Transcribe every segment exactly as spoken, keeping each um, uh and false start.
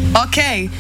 Ok,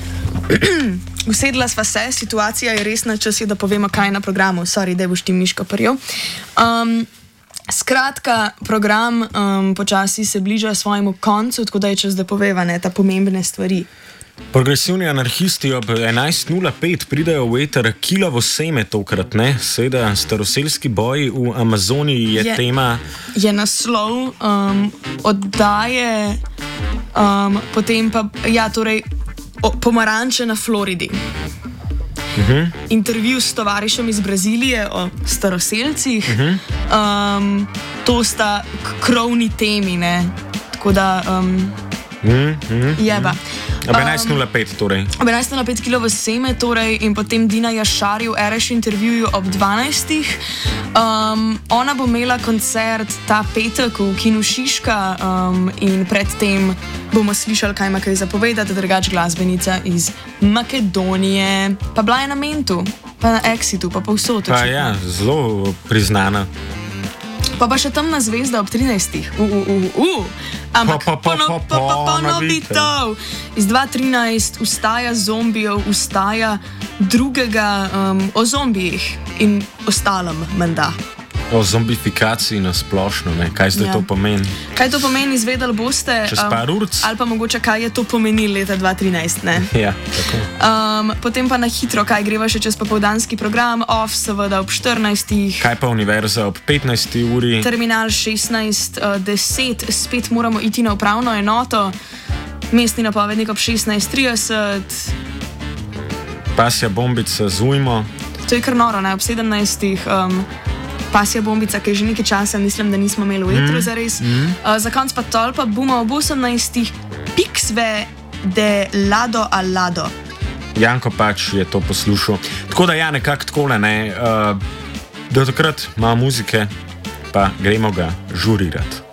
usedla sva se, situacija je resna, čas je, da povemo, kaj je na programu. Sorry, da boš ti miško prijel. Um, skratka, program um, počasi se bliža svojemu koncu, tako da je čas, da poveva ne, ta pomembne stvari. Progresivni anarhisti ob enajst nula pet pridajo v eter Kilavo seme tokrat, ne? Seveda, staroselski boji v Amazoniji je, je tema. Je naslov um, oddaje, um, potem pa, ja, torej, o, pomaranče na Floridi. Uh-huh. Intervju s tovarišem iz Brazilije o staroselcih. Uh-huh. um, to sta krovni temi, ne? Tako da, um, uh-huh. jeba. Ob enajst nula pet torej. Ob enajst nula pet Kilavo seme torej in potem Dina Jašari v Ereš intervjuju ob dvanajstih. Um, ona bo imela koncert ta petek v Kinu Šiška um, in predtem bomo slišali, kaj ima kaj zapovedati, drugač glasbenica iz Makedonije. Pa bila je na Mentu, pa na Exitu, pa povsod. Pa ja, zelo priznana. Pa pa še Temna zvezda ob trinajstih. Uh, uh, uh, uh. Ampak ponovitev. Iz dva tisoč trinajst ustaja zombijev, ustaja drugega um, o zombijih in ostalem menda. O zombifikaciji na splošno, ne? Kaj zdaj ja. to pomeni? Kaj to pomeni, izvedeli boste. Čez par urc. Um, ali pa mogoče, kaj je to pomenilo leta dva tisoč trinajst, ne? Ja, tako. Um, potem pa na hitro, kaj greva še čez popoldanski program, off seveda ob štirinajstih. Kaj pa univerza ob petnajsti uri? Terminal šestnajst deset, spet moramo iti na upravno enoto. Mestni napovednik ob šestnajst trideset. Pasja bombica z ujmo. To je kar noro, ne? Ob sedemnajstih. Um, Pasja bombica, ki je že nekaj časa, mislim, da nismo imeli v etru mm. zares. Mm. Uh, za konc pa tolpa bomo ob osemnajstih Pixve de Lado a Lado. Janko pač je to poslušal. Tako da ja, nekako takole, ne. Uh, do takrat malo muzike, pa gremo ga žurirati.